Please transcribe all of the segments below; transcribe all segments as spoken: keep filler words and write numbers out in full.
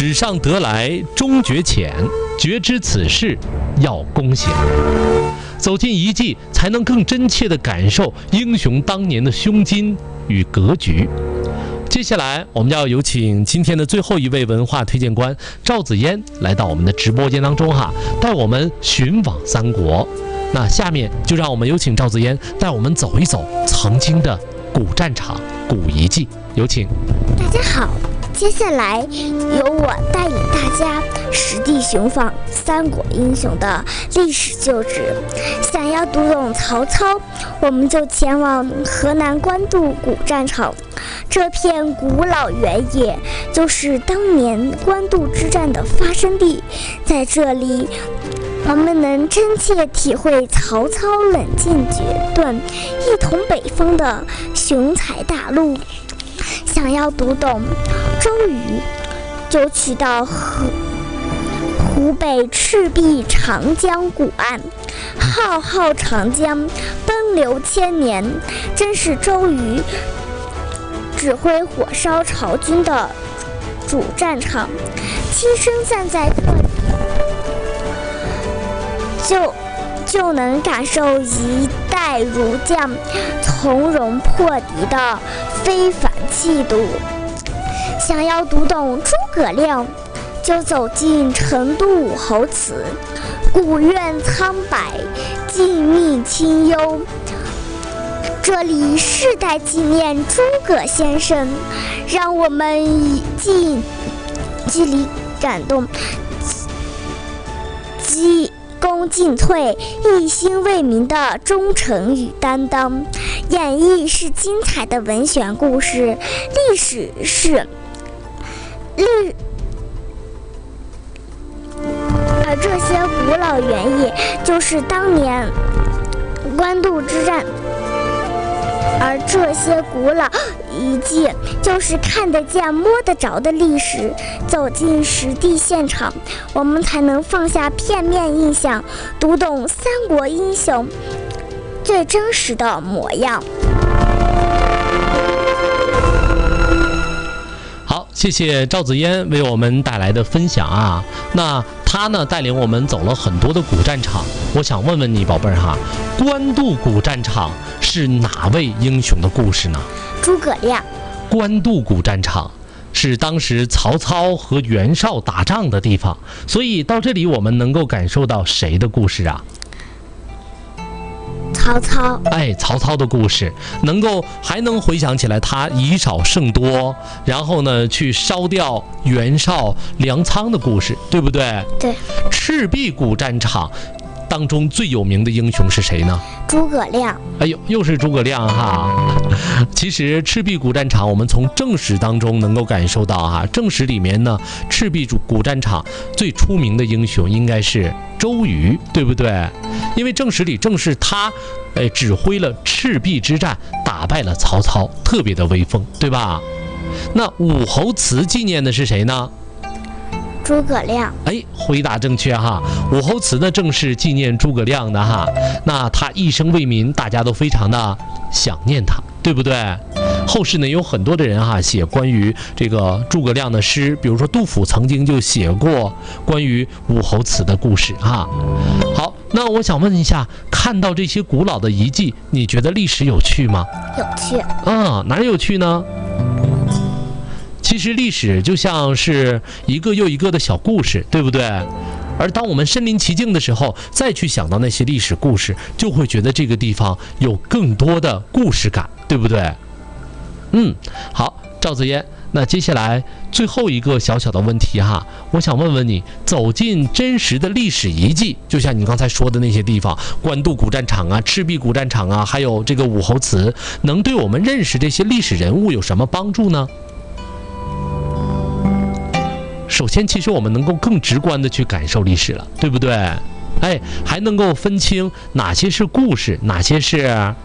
纸上得来终觉浅，绝知此事要躬行。走进遗迹，才能更真切地感受英雄当年的胸襟与格局。接下来我们要有请今天的最后一位文化推荐官赵子嫣来到我们的直播间当中哈，带我们寻访三国。那下面就让我们有请赵子嫣带我们走一走曾经的古战场、古遗迹，有请。 大家好，接下来由我带领大家实地寻访三国英雄的历史旧址。想要读懂曹操，我们就前往河南官渡古战场。这片古老原野就是当年官渡之战的发生地，在这里我们能真切体会曹操冷静决断、一统北方的雄才大陆。想要读懂周瑜，就去到河湖北赤壁长江谷岸。浩浩长江奔流千年，真是周瑜指挥火烧曹军的主战场。亲身站在这里，就就能感受一代儒将从容破敌的非凡气度。想要读懂诸葛亮，就走进成都武侯祠，古苑苍柏，静谧清幽。这里世代纪念诸葛先生，让我们以既激励感动，激恭进退，一心为民的忠诚与担当。演绎是精彩的文学故事，历史是历，而这些古老原野就是当年官渡之战。而这些古老遗迹就是看得见摸得着的历史。走进实地现场，我们才能放下片面印象，读懂三国英雄最真实的模样。 好，谢谢赵子嫣为我们带来的分享啊。那他呢带领我们走了很多的古战场，我想问问你宝贝儿哈，官渡古战场是哪位英雄的故事呢？ 诸葛亮。 官渡古战场是当时曹操和袁绍打仗的地方，所以到这里我们能够感受到谁的故事啊？ 曹操。 哎，曹操的故事，能够还能回想起来他以少胜多，然后呢去烧掉袁绍粮仓的故事，对不对？ 对。 赤壁古战场当中最有名的英雄是谁呢？ 诸葛亮。 哎呦，又是诸葛亮哈！其实赤壁古战场，我们从正史当中能够感受到哈，正史里面呢，赤壁古战场最出名的英雄应该是周瑜，对不对？因为正史里正是他，哎，指挥了赤壁之战，打败了曹操，特别的威风，对吧？那武侯祠纪念的是谁呢？ 诸葛亮。 哎，回答正确哈！武侯祠呢，正是纪念诸葛亮的哈。那他一生为民，大家都非常的想念他，对不对？后世呢有很多的人哈写关于这个诸葛亮的诗，比如说杜甫曾经就写过关于武侯祠的故事哈。好，那我想问一下，看到这些古老的遗迹，你觉得历史有趣吗？ 有趣。 啊，哪儿有趣呢？其实历史就像是一个又一个的小故事，对不对？而当我们身临其境的时候，再去想到那些历史故事，就会觉得这个地方有更多的故事感，对不对？嗯，好，赵子嫣，那接下来最后一个小小的问题哈，我想问问你，走进真实的历史遗迹，就像你刚才说的那些地方，官渡古战场啊、赤壁古战场啊，还有这个武侯祠，能对我们认识这些历史人物有什么帮助呢？首先，其实我们能够更直观的去感受历史了，对不对？哎，还能够分清哪些是故事，哪些是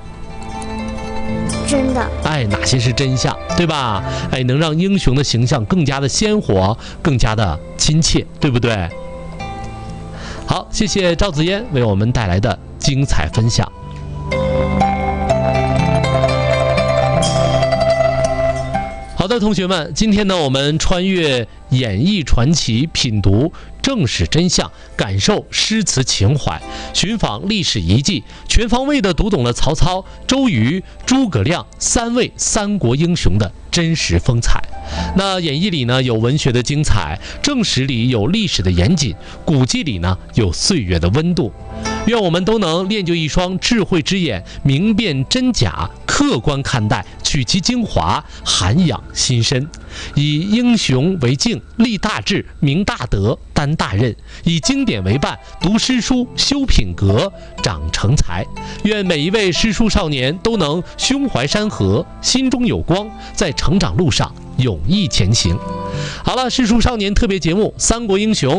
真的， 哎，哪些是真相，对吧？哎，能让英雄的形象更加的鲜活，更加的亲切，对不对？好，谢谢赵子嫣为我们带来的精彩分享。好的。 的，同学们，今天呢，我们穿越演绎传奇，品读正史真相，感受诗词情怀，寻访历史遗迹，全方位的读懂了曹操、周瑜、诸葛亮三位三国英雄的真实风采。那演绎里呢有文学的精彩，正史里有历史的严谨，古迹里呢有岁月的温度。愿我们都能练就一双智慧之眼，明辨真假，客观看待，取其精华，涵养心身。以英雄为镜，立大志，明大德，担大任；以经典为伴，读诗书，修品格，长成才。愿每一位诗书少年都能胸怀山河，心中有光，在成长路上勇毅前行。好了，诗书少年特别节目《三国英雄》